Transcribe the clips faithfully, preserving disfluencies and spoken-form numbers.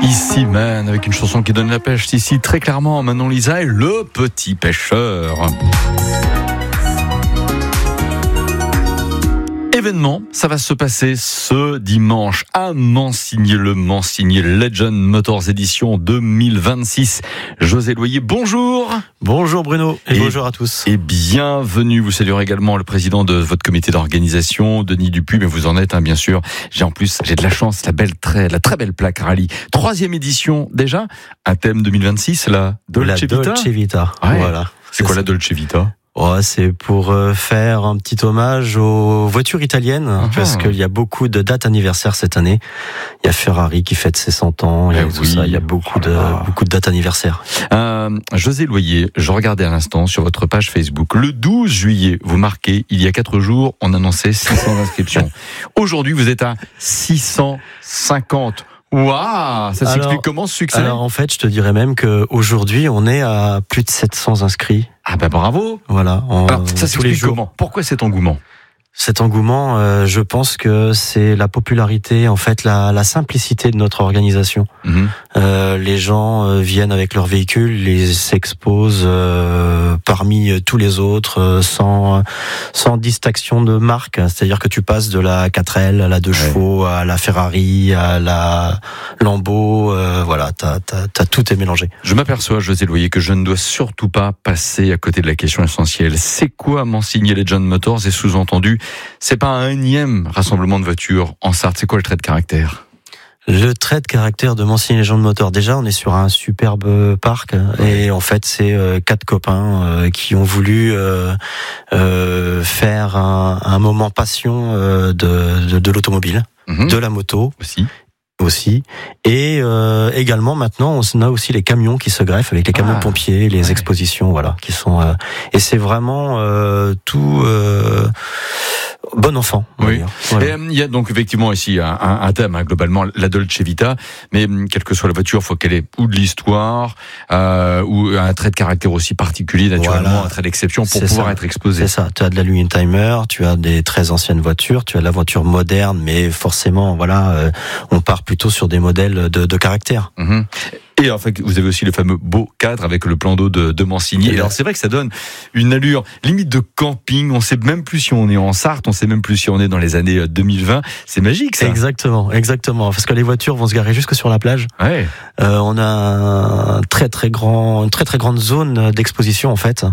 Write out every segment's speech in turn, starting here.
Ici Man, avec une chanson qui donne la pêche. Ici, très clairement, Manon Lisa est le petit pêcheur. Événement, ça va se passer ce dimanche à Mansigny, le Mansigny Legend Motors Edition deux mille vingt-six. José Loyer, bonjour. Bonjour Bruno et, et bonjour à tous. Et bienvenue. Vous saluerez également le président de votre comité d'organisation, Denis Dupuis, mais vous en êtes, hein, bien sûr. J'ai en plus, j'ai de la chance, la belle, très, la très belle plaque rallye. Troisième édition déjà, un thème deux mille vingt-six, la Dolce la Vita. Dolce Vita. Ouais. Voilà. C'est, c'est quoi ça. La Dolce Vita? Oh, c'est pour euh, faire un petit hommage aux voitures italiennes, uh-huh. parce qu'il y a beaucoup de dates anniversaires cette année. Il y a Ferrari qui fête ses cent ans, il y a eh tout oui. ça, il y a beaucoup de ah. beaucoup de dates anniversaires. Euh, José Loyer, je regardais à l'instant sur votre page Facebook, le douze juillet, vous marquez, il y a quatre jours, on annonçait six cents inscriptions. Aujourd'hui, vous êtes à six cent cinquante. Waouh, ça s'explique comment ce succès? Alors en fait, je te dirais même qu'aujourd'hui, on est à plus de sept cents inscrits. Ah ben bravo. Voilà. En, Alors ça s'explique comment? Pourquoi cet engouement? Cet engouement, euh, je pense que c'est la popularité, en fait, la, la simplicité de notre organisation. Mmh. Euh, les gens euh, viennent avec leur véhicule, les s'exposent euh, parmi tous les autres, euh, sans sans distinction de marque. C'est-à-dire que tu passes de la quatre L à la deux ouais. chevaux, à la Ferrari, à la Lambo. Euh, voilà, t'as, t'as, t'as tout est mélangé. Je m'aperçois, José Loyer, que je ne dois surtout pas passer à côté de la question essentielle. C'est quoi Mansigny Legend Motors? Et sous-entendu, c'est pas un énième rassemblement de voitures en Sarthe. C'est quoi le trait de caractère? Le trait de caractère de Mansigny Legend Motors, déjà, on est sur un superbe parc. Ouais. Et en fait, c'est euh, quatre copains euh, qui ont voulu euh, euh, faire un, un moment passion euh, de, de, de l'automobile, mmh. de la moto. Aussi. aussi et euh, également maintenant on a aussi les camions qui se greffent avec les camions ah, pompiers, les ouais. expositions, voilà, qui sont euh, et c'est vraiment euh, tout euh, bon enfant. Oui. Voilà. Et il euh, y a donc effectivement ici un, un, un thème, hein, globalement la Dolce Vita, mais quelle que soit la voiture, il faut qu'elle ait ou de l'histoire euh, ou un trait de caractère aussi particulier, naturellement, voilà. un trait d'exception pour c'est pouvoir ça. être exposé. C'est ça. Tu as de l'Aluminum Timer, tu as des très anciennes voitures, tu as de la voiture moderne, mais forcément, voilà, euh, on part plutôt sur des modèles de, de caractère. Mmh. Et en fait, vous avez aussi le fameux beau cadre avec le plan d'eau de, de Mansigny. Et alors, c'est vrai que ça donne une allure limite de camping. On sait même plus si on est en Sarthe, on sait même plus si on est dans les années deux mille vingt. C'est magique, ça. Exactement, exactement. Parce que les voitures vont se garer jusque sur la plage. Ouais. Euh, on a un très très grand, une très très grande zone d'exposition en fait,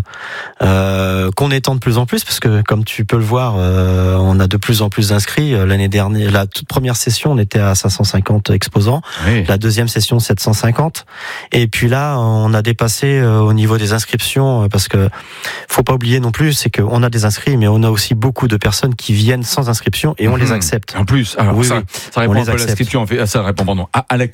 euh, qu'on étend de plus en plus parce que comme tu peux le voir, euh, on a de plus en plus d'inscrits. L'année dernière, la toute première session, on était à cinq cent cinquante exposants. Oui. La deuxième session, sept cent cinquante. Et puis là, on a dépassé euh, au niveau des inscriptions, parce que faut pas oublier non plus, c'est qu'on a des inscrits, mais on a aussi beaucoup de personnes qui viennent sans inscription et on mmh. les accepte. En plus, alors oui, ça, oui, ça répond un peu à l'inscription, ça répond pardon, à, à la